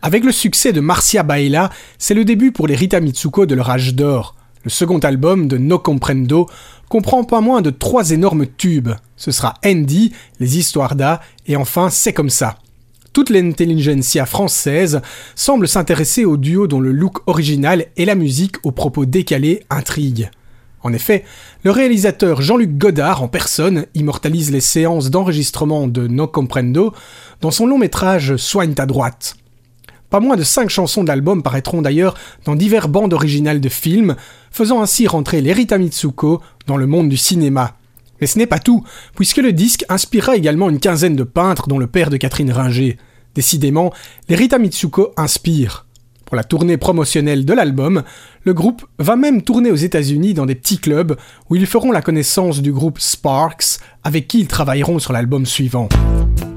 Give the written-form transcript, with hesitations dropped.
Avec le succès de Marcia Baila, c'est le début pour les Rita Mitsuko de leur âge d'or. Le second album de No Comprendo comprend pas moins de 3 énormes tubes. Ce sera Andy, Les Histoires d'A et enfin C'est comme ça. Toute l'intelligentsia française semble s'intéresser au duo dont le look original et la musique aux propos décalés intriguent. En effet, le réalisateur Jean-Luc Godard en personne immortalise les séances d'enregistrement de No Comprendo dans son long métrage Soigne ta droite. Pas moins de 5 chansons de l'album paraîtront d'ailleurs dans diverses bandes originales de films, faisant ainsi rentrer les Rita Mitsuko dans le monde du cinéma. Mais ce n'est pas tout, puisque le disque inspirera également une quinzaine de peintres dont le père de Catherine Ringer. Décidément, les Rita Mitsuko inspirent. Pour la tournée promotionnelle de l'album, le groupe va même tourner aux États-Unis dans des petits clubs où ils feront la connaissance du groupe Sparks, avec qui ils travailleront sur l'album suivant.